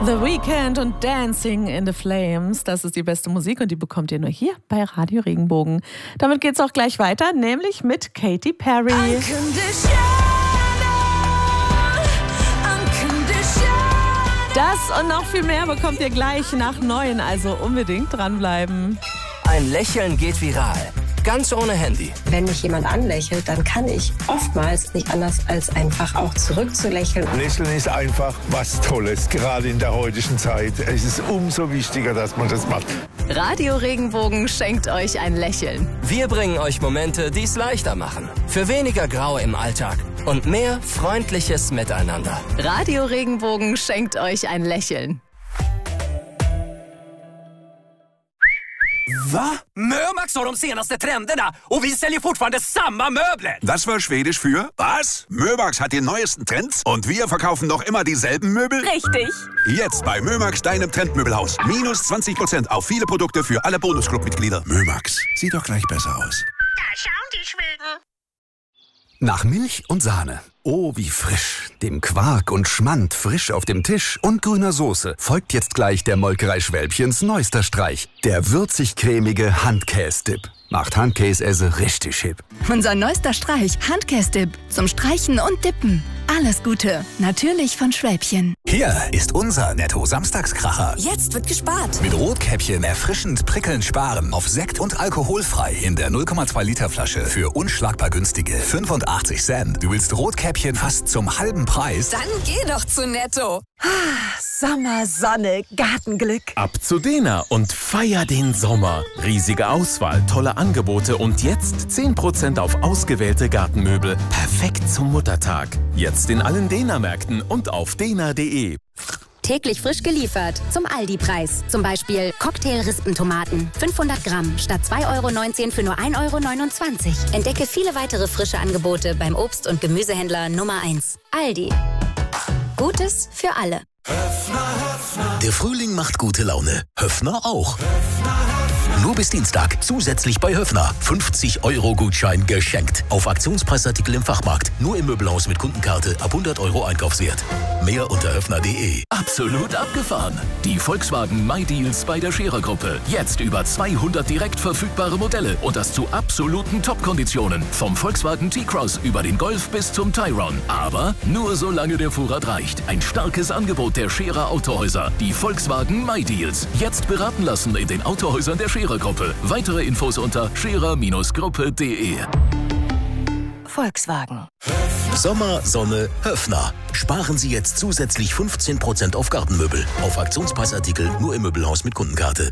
The Weeknd und Dancing in the Flames, das ist die beste Musik und die bekommt ihr nur hier bei Radio Regenbogen. Damit geht's auch gleich weiter, nämlich mit Katy Perry. Das und noch viel mehr bekommt ihr gleich nach 9, also unbedingt dranbleiben. Ein Lächeln geht viral. Ganz ohne Handy. Wenn mich jemand anlächelt, dann kann ich oftmals nicht anders als einfach auch zurückzulächeln. Lächeln ist einfach was Tolles, gerade in der heutigen Zeit. Es ist umso wichtiger, dass man das macht. Radio Regenbogen schenkt euch ein Lächeln. Wir bringen euch Momente, die es leichter machen. Für weniger Grau im Alltag und mehr freundliches Miteinander. Radio Regenbogen schenkt euch ein Lächeln. Va? Mömax har de senaste trenderna och vi säljer fortfarande samma möbler. Das war Schwedisch für was? Mömax hat die neuesten Trends und wir verkaufen noch immer dieselben Möbel? Richtig. Jetzt bei Mömax, deinem Trendmöbelhaus. Minus 20% auf viele Produkte für alle Bonusclub-Mitglieder. Mömax, sieht doch gleich besser aus. Da schauen die Schweden. Nach Milch und Sahne. Oh, wie frisch. Dem Quark und Schmand frisch auf dem Tisch und grüner Soße folgt jetzt gleich der Molkerei Schwälbchens neuester Streich. Der würzig-cremige Handkäse-Dip. Macht Handkäse richtig hip. Unser neuester Streich, Handkäse-Dip. Zum Streichen und Dippen. Alles Gute. Natürlich von Schwälbchen. Hier ist unser Netto-Samstagskracher. Jetzt wird gespart. Mit Rotkäppchen erfrischend prickelnd sparen. Auf Sekt und alkoholfrei in der 0,2 Liter Flasche für unschlagbar günstige 85 Cent. Du willst Rotkäppchen fast zum halben Preis? Dann geh doch zu Netto. Sommer, Sonne, Gartenglück. Ab zu Dena und feier den Sommer. Riesige Auswahl, tolle Angebote und jetzt 10% auf ausgewählte Gartenmöbel. Perfekt zum Muttertag. Jetzt in allen Dena-Märkten und auf dena.de. Täglich frisch geliefert zum Aldi-Preis. Zum Beispiel Cocktail-Rispentomaten. 500 Gramm statt 2,19 € für nur 1,29 €. Entdecke viele weitere frische Angebote beim Obst- und Gemüsehändler Nummer 1. Aldi. Gutes für alle. Der Frühling macht gute Laune. Höffner auch. Nur bis Dienstag zusätzlich bei Höffner 50-€-Gutschein geschenkt. Auf Aktionspreisartikel im Fachmarkt. Nur im Möbelhaus mit Kundenkarte ab 100 € Einkaufswert. Mehr unter höffner.de. Absolut abgefahren. Die Volkswagen MyDeals bei der Scherer-Gruppe. Jetzt über 200 direkt verfügbare Modelle und das zu absoluten Top-Konditionen. Vom Volkswagen T-Cross über den Golf bis zum Tayron. Aber nur solange der Vorrat reicht. Ein starkes Angebot der Scherer Autohäuser. Die Volkswagen MyDeals. Jetzt beraten lassen in den Autohäusern der Scherer-Gruppe. Weitere Infos unter scherer-gruppe.de. Volkswagen. Sommer, Sonne, Höffner. Sparen Sie jetzt zusätzlich 15% auf Gartenmöbel. Auf Aktionspreisartikel nur im Möbelhaus mit Kundenkarte.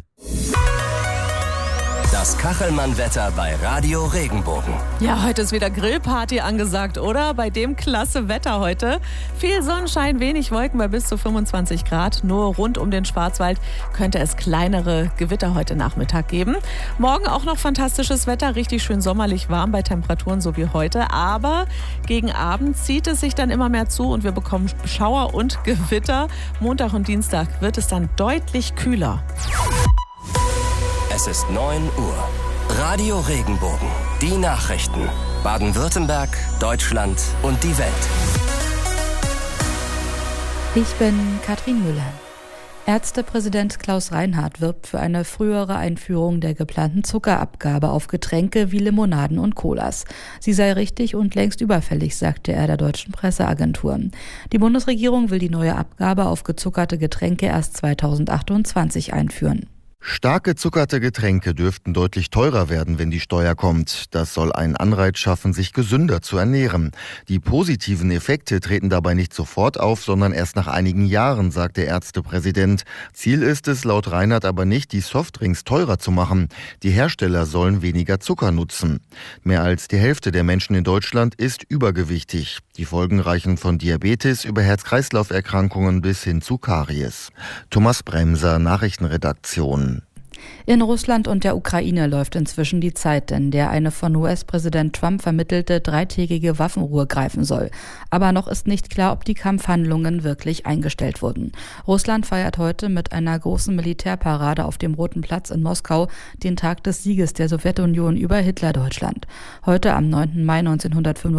Das Kachelmann-Wetter bei Radio Regenbogen. Ja, heute ist wieder Grillparty angesagt, oder? Bei dem klasse Wetter heute. Viel Sonnenschein, wenig Wolken bei bis zu 25 Grad. Nur rund um den Schwarzwald könnte es kleinere Gewitter heute Nachmittag geben. Morgen auch noch fantastisches Wetter, richtig schön sommerlich warm bei Temperaturen so wie heute. Aber gegen Abend zieht es sich dann immer mehr zu und wir bekommen Schauer und Gewitter. Montag und Dienstag wird es dann deutlich kühler. Es ist 9 Uhr. Radio Regenbogen. Die Nachrichten. Baden-Württemberg, Deutschland und die Welt. Ich bin Katrin Müller. Ärztepräsident Klaus Reinhardt wirbt für eine frühere Einführung der geplanten Zuckerabgabe auf Getränke wie Limonaden und Colas. Sie sei richtig und längst überfällig, sagte er der deutschen Presseagentur. Die Bundesregierung will die neue Abgabe auf gezuckerte Getränke erst 2028 einführen. Stark gezuckerte Getränke dürften deutlich teurer werden, wenn die Steuer kommt. Das soll einen Anreiz schaffen, sich gesünder zu ernähren. Die positiven Effekte treten dabei nicht sofort auf, sondern erst nach einigen Jahren, sagt der Ärztepräsident. Ziel ist es laut Reinhardt aber nicht, die Softdrinks teurer zu machen. Die Hersteller sollen weniger Zucker nutzen. Mehr als die Hälfte der Menschen in Deutschland ist übergewichtig. Die Folgen reichen von Diabetes über Herz-Kreislauf-Erkrankungen bis hin zu Karies. Thomas Bremser, Nachrichtenredaktion. In Russland und der Ukraine läuft inzwischen die Zeit, in der eine von US-Präsident Trump vermittelte dreitägige Waffenruhe greifen soll. Aber noch ist nicht klar, ob die Kampfhandlungen wirklich eingestellt wurden. Russland feiert heute mit einer großen Militärparade auf dem Roten Platz in Moskau den Tag des Sieges der Sowjetunion über Hitlerdeutschland. Heute am 9. Mai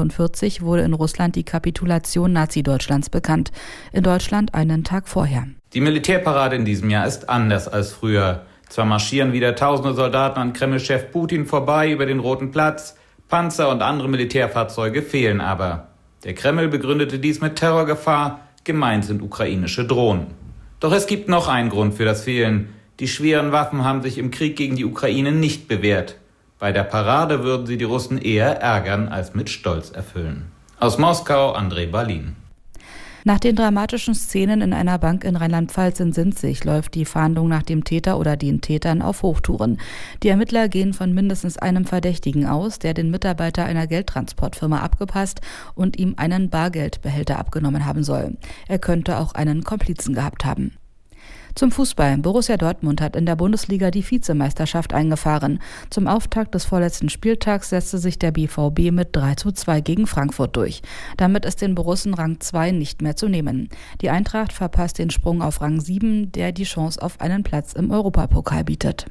1945 wurde in Russland die Kapitulation Nazi-Deutschlands bekannt. In Deutschland einen Tag vorher. Die Militärparade in diesem Jahr ist anders als früher. Zwar marschieren wieder tausende Soldaten an Kreml-Chef Putin vorbei über den Roten Platz, Panzer und andere Militärfahrzeuge fehlen aber. Der Kreml begründete dies mit Terrorgefahr, gemeint sind ukrainische Drohnen. Doch es gibt noch einen Grund für das Fehlen. Die schweren Waffen haben sich im Krieg gegen die Ukraine nicht bewährt. Bei der Parade würden sie die Russen eher ärgern als mit Stolz erfüllen. Aus Moskau, André Balin. Nach den dramatischen Szenen in einer Bank in Rheinland-Pfalz in Sinzig läuft die Fahndung nach dem Täter oder den Tätern auf Hochtouren. Die Ermittler gehen von mindestens einem Verdächtigen aus, der den Mitarbeiter einer Geldtransportfirma abgepasst und ihm einen Bargeldbehälter abgenommen haben soll. Er könnte auch einen Komplizen gehabt haben. Zum Fußball. Borussia Dortmund hat in der Bundesliga die Vizemeisterschaft eingefahren. Zum Auftakt des vorletzten Spieltags setzte sich der BVB mit 3:2 gegen Frankfurt durch. Damit ist den Borussen Rang 2 nicht mehr zu nehmen. Die Eintracht verpasst den Sprung auf Rang 7, der die Chance auf einen Platz im Europapokal bietet.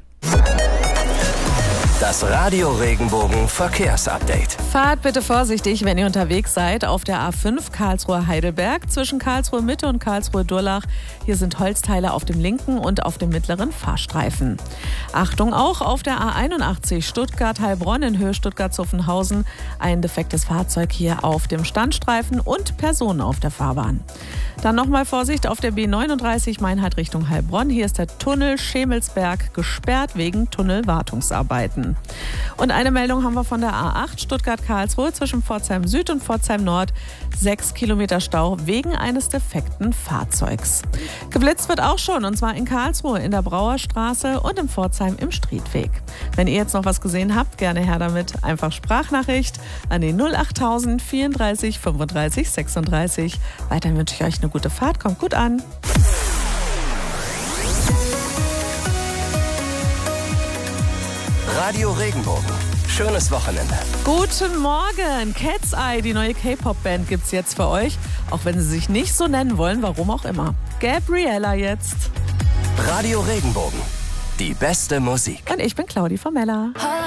Das Radio Regenbogen Verkehrsupdate. Fahrt bitte vorsichtig, wenn ihr unterwegs seid. Auf der A5 Karlsruhe-Heidelberg zwischen Karlsruhe Mitte und Karlsruhe-Durlach. Hier sind Holzteile auf dem linken und auf dem mittleren Fahrstreifen. Achtung auch auf der A81 Stuttgart-Heilbronn in Höhe Stuttgart-Zuffenhausen. Ein defektes Fahrzeug hier auf dem Standstreifen und Personen auf der Fahrbahn. Dann nochmal Vorsicht auf der B39 Meinhard Richtung Heilbronn. Hier ist der Tunnel Schemelsberg gesperrt wegen Tunnelwartungsarbeiten. Und eine Meldung haben wir von der A8 Stuttgart-Karlsruhe zwischen Pforzheim Süd und Pforzheim Nord. 6 Kilometer Stau wegen eines defekten Fahrzeugs. Geblitzt wird auch schon, und zwar in Karlsruhe in der Brauerstraße und in Pforzheim im Striedweg. Wenn ihr jetzt noch was gesehen habt, gerne her damit. Einfach Sprachnachricht an die 08000 34 35 36. Weiterhin wünsche ich euch eine gute Fahrt. Kommt gut an. Radio Regenbogen. Schönes Wochenende. Guten Morgen. Cat's Eye, die neue K-Pop-Band, gibt's jetzt für euch. Auch wenn sie sich nicht so nennen wollen, warum auch immer. Gabriella jetzt. Radio Regenbogen. Die beste Musik. Und ich bin Claudi Formella.